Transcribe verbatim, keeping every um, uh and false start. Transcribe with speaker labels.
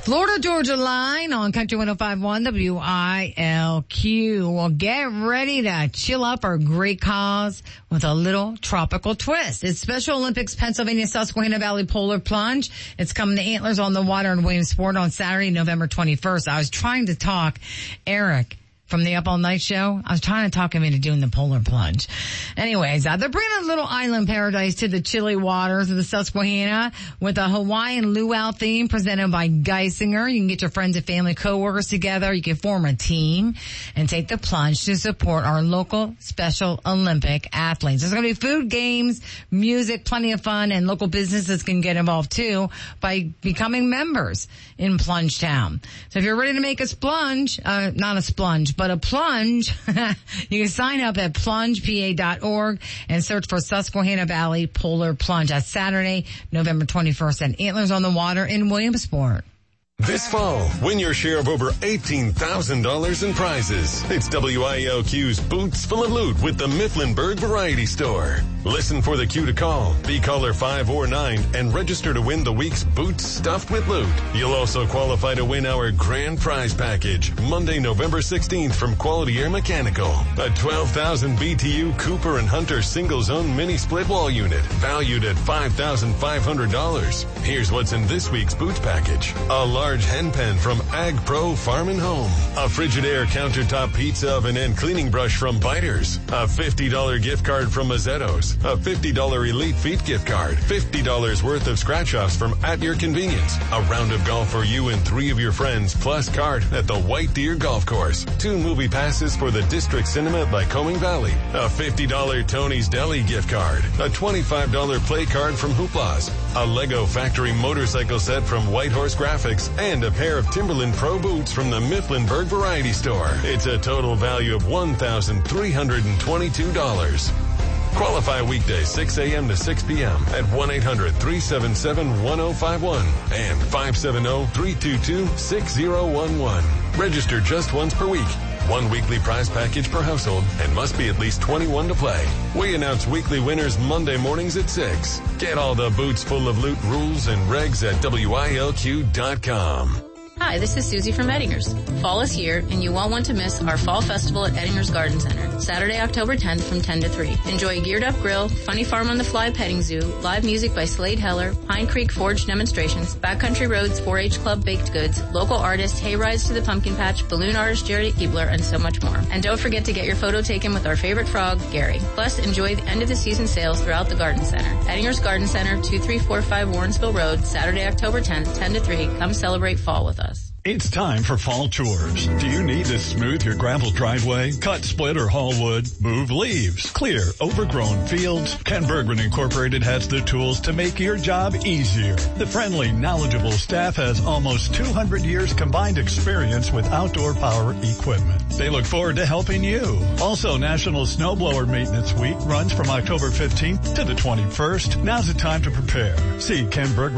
Speaker 1: Florida Georgia Line on Country one oh five point one W I L Q. Well, get ready to chill up for a great cause with a little tropical twist. It's Special Olympics Pennsylvania Susquehanna Valley Polar Plunge. It's coming to Antlers on the Water in Williamsport on Saturday, November twenty-first. I was trying to talk Eric from the Up All Night show. I was trying to talk him into doing the polar plunge. Anyways, uh, they're bringing a little island paradise to the chilly waters of the Susquehanna with a Hawaiian luau theme presented by Geisinger. You can get your friends and family coworkers together. You can form a team and take the plunge to support our local Special Olympic athletes. There's going to be food, games, music, plenty of fun, and local businesses can get involved too by becoming members in Plunge Town. So if you're ready to make a splunge, uh, not a splunge, but a plunge, you can sign up at plunge p a dot org and search for Susquehanna Valley Polar Plunge. That's Saturday, November twenty-first at Antlers on the Water in Williamsport.
Speaker 2: This fall, win your share of over eighteen thousand dollars in prizes. It's W I L Q's Boots Full of Loot with the Mifflinburg Variety Store. Listen for the cue to call. Be caller five or nine and register to win the week's Boots Stuffed with Loot. You'll also qualify to win our grand prize package, Monday, November sixteenth from Quality Air Mechanical. A twelve thousand B T U Cooper and Hunter single-zone mini-split wall unit, valued at five thousand five hundred dollars. Here's what's in this week's Boots package. A large Large hen pen from Ag Pro Farm and Home. A Frigidaire countertop pizza oven and cleaning brush from Biters. A fifty dollars gift card from Mazzetto's. A fifty dollars Elite Feet gift card. fifty dollars worth of scratch-offs from At Your Convenience. A round of golf for you and three of your friends, plus card at the White Deer Golf Course. Two movie passes for the District Cinema at Lycoming Valley. A fifty dollars Tony's Deli gift card. A twenty-five dollars play card from Hooplas. A Lego Factory motorcycle set from Whitehorse Graphics. And a pair of Timberland Pro boots from the Mifflinburg Variety Store. It's a total value of one thousand three hundred twenty-two dollars. Qualify weekdays six a.m. to six p.m. at one eight hundred three seven seven one oh five one and five seven zero three two two six zero one one. Register just once per week. One weekly prize package per household and must be at least twenty-one to play. We announce weekly winners Monday mornings at six. Get all the Boots Full of Loot rules and regs at W I L Q dot com.
Speaker 3: Hi, this is Susie from Eddingers. Fall is here, and you won't want to miss our Fall Festival at Eddingers Garden Center, Saturday, October tenth from ten to three. Enjoy a geared-up grill, funny farm-on-the-fly petting zoo, live music by Slade Heller, Pine Creek Forge demonstrations, Backcountry Roads four H Club baked goods, local artists, hay rides to the pumpkin patch, balloon artist Jared Ebler, and so much more. And don't forget to get your photo taken with our favorite frog, Gary. Plus, enjoy the end-of-the-season sales throughout the Garden Center. Eddingers Garden Center, two three four five Warrensville Road, Saturday, October tenth, ten to three. Come celebrate fall with us.
Speaker 4: It's time for fall chores. Do you need to smooth your gravel driveway, cut, split, or haul wood, move leaves, clear overgrown fields? Ken Bergman Incorporated has the tools to make your job easier. The friendly, knowledgeable staff has almost two hundred years combined experience with outdoor power equipment. They look forward to helping you. Also, National Snowblower Maintenance Week runs from October fifteenth to the twenty-first. Now's the time to prepare. See Ken Bergman